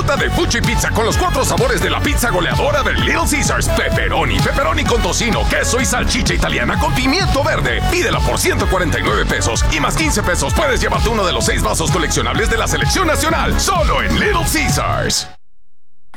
Disfruta de Fuchi Pizza con los 4 sabores de la pizza goleadora de Little Caesars. Pepperoni, pepperoni con tocino, queso y salchicha italiana con pimiento verde. Pídela por 149 pesos y más 15 pesos puedes llevarte uno de los 6 vasos coleccionables de la selección nacional. Solo en Little Caesars.